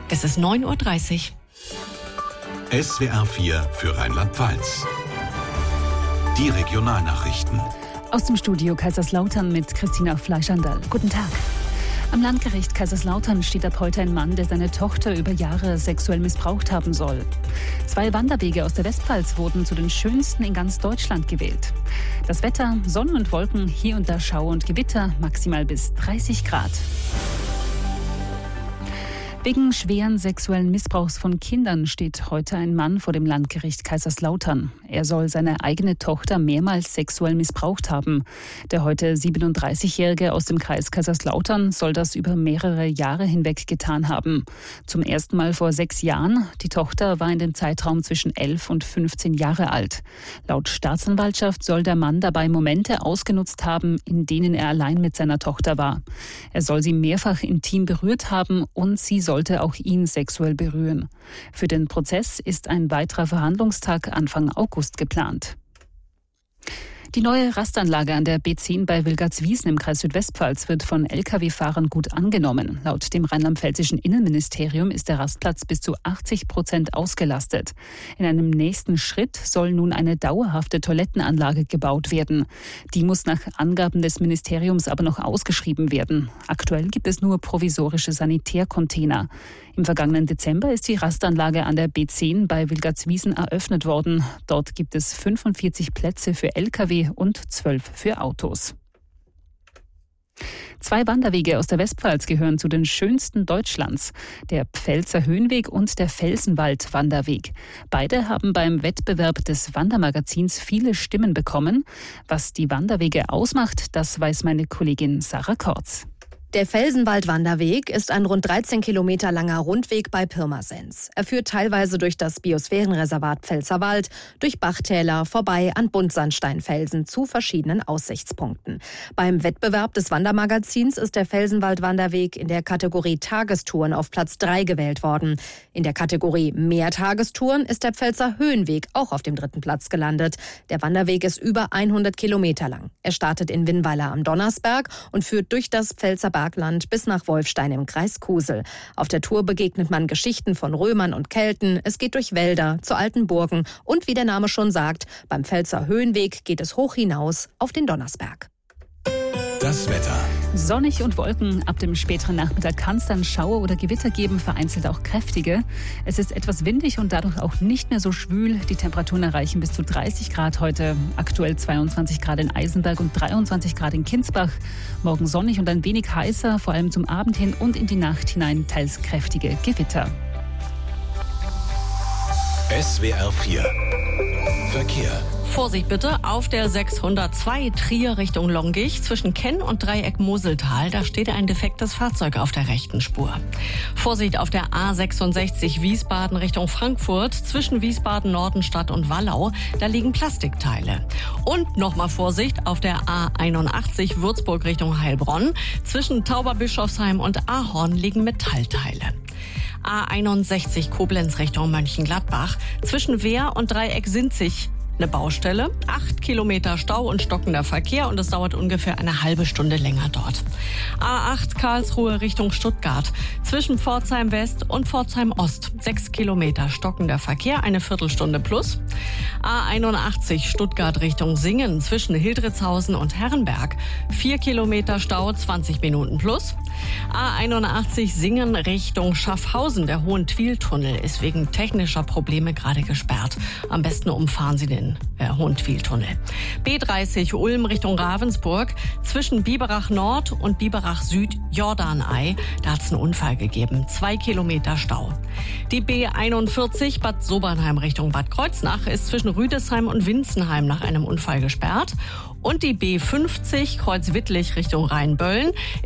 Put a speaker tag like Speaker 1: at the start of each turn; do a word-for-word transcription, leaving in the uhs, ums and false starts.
Speaker 1: Es ist neun Uhr dreißig.
Speaker 2: S W R vier für Rheinland-Pfalz. Die Regionalnachrichten.
Speaker 3: Aus dem Studio Kaiserslautern mit Christina Fleischandal. Guten Tag. Am Landgericht Kaiserslautern steht ab heute ein Mann, der seine Tochter über Jahre sexuell missbraucht haben soll. Zwei Wanderwege aus der Westpfalz wurden zu den schönsten in ganz Deutschland gewählt. Das Wetter, Sonne und Wolken, hier und da Schauer und Gewitter, maximal bis dreißig Grad. Wegen schweren sexuellen Missbrauchs von Kindern steht heute ein Mann vor dem Landgericht Kaiserslautern. Er soll seine eigene Tochter mehrmals sexuell missbraucht haben. Der heute siebenunddreißigjährige aus dem Kreis Kaiserslautern soll das über mehrere Jahre hinweg getan haben. Zum ersten Mal vor sechs Jahren. Die Tochter war in dem Zeitraum zwischen elf und fünfzehn Jahre alt. Laut Staatsanwaltschaft soll der Mann dabei Momente ausgenutzt haben, in denen er allein mit seiner Tochter war. Er soll sie mehrfach intim berührt haben und sie sollte auch ihn sexuell berühren. Für den Prozess ist ein weiterer Verhandlungstag Anfang August geplant. Die neue Rastanlage an der B zehn bei Wilgartswiesen im Kreis Südwestpfalz wird von L K W-Fahrern gut angenommen. Laut dem rheinland-pfälzischen Innenministerium ist der Rastplatz bis zu achtzig Prozent ausgelastet. In einem nächsten Schritt soll nun eine dauerhafte Toilettenanlage gebaut werden. Die muss nach Angaben des Ministeriums aber noch ausgeschrieben werden. Aktuell gibt es nur provisorische Sanitärcontainer. Im vergangenen Dezember ist die Rastanlage an der B zehn bei Wilgartswiesen eröffnet worden. Dort gibt es fünfundvierzig Plätze für L K W und zwölf für Autos. Zwei Wanderwege aus der Westpfalz gehören zu den schönsten Deutschlands. Der Pfälzer Höhenweg und der Felsenwald-Wanderweg. Beide haben beim Wettbewerb des Wandermagazins viele Stimmen bekommen. Was die Wanderwege ausmacht, das weiß meine Kollegin Sarah Kortz.
Speaker 4: Der Felsenwald-Wanderweg ist ein rund dreizehn Kilometer langer Rundweg bei Pirmasens. Er führt teilweise durch das Biosphärenreservat Pfälzerwald, durch Bachtäler, vorbei an Buntsandsteinfelsen zu verschiedenen Aussichtspunkten. Beim Wettbewerb des Wandermagazins ist der Felsenwald-Wanderweg in der Kategorie Tagestouren auf Platz drei gewählt worden. In der Kategorie Mehrtagestouren ist der Pfälzer Höhenweg auch auf dem dritten Platz gelandet. Der Wanderweg ist über hundert Kilometer lang. Er startet in Winnweiler am Donnersberg und führt durch das Pfälzer Bergland bis nach Wolfstein im Kreis Kusel. Auf der Tour begegnet man Geschichten von Römern und Kelten. Es geht durch Wälder, zu alten Burgen und wie der Name schon sagt, beim Pfälzer Höhenweg geht es hoch hinaus auf den Donnersberg.
Speaker 2: Das Wetter.
Speaker 3: Sonnig und Wolken. Ab dem späteren Nachmittag kann es dann Schauer oder Gewitter geben, vereinzelt auch kräftige. Es ist etwas windig und dadurch auch nicht mehr so schwül. Die Temperaturen erreichen bis zu dreißig Grad heute. Aktuell zweiundzwanzig Grad in Eisenberg und dreiundzwanzig Grad in Kinsbach. Morgen sonnig und ein wenig heißer, vor allem zum Abend hin und in die Nacht hinein teils kräftige Gewitter.
Speaker 2: S W R vier Verkehr.
Speaker 1: Vorsicht bitte auf der sechshundertzwei Trier Richtung Longich zwischen Kenn und Dreieck Moseltal. Da steht ein defektes Fahrzeug auf der rechten Spur. Vorsicht auf der A sechsundsechzig Wiesbaden Richtung Frankfurt zwischen Wiesbaden, Nordenstadt und Wallau. Da liegen Plastikteile. Und nochmal Vorsicht auf der A einundachtzig Würzburg Richtung Heilbronn. Zwischen Tauberbischofsheim und Ahorn liegen Metallteile. A einundsechzig Koblenz Richtung Mönchengladbach. Zwischen Wehr und Dreieck Sinzig eine Baustelle, acht Kilometer Stau und stockender Verkehr und es dauert ungefähr eine halbe Stunde länger dort. A acht Karlsruhe Richtung Stuttgart, zwischen Pforzheim West und Pforzheim Ost, sechs Kilometer stockender Verkehr, eine Viertelstunde plus. A einundachtzig Stuttgart Richtung Singen, zwischen Hildritzhausen und Herrenberg, vier Kilometer Stau, zwanzig Minuten plus. A einundachtzig Singen Richtung Schaffhausen, der Hohentwiel-Tunnel ist wegen technischer Probleme gerade gesperrt. Am besten umfahren Sie den äh, Hohentwiel-Tunnel. B dreißig Ulm Richtung Ravensburg, zwischen Biberach Nord und Biberach Süd Jordanei. Da hat es einen Unfall gegeben. Zwei Kilometer Stau. Die B einundvierzig Bad Sobernheim Richtung Bad Kreuznach ist zwischen Rüdesheim und Winzenheim nach einem Unfall gesperrt. Und die B fünfzig Kreuzwittlich Richtung Rheinböllen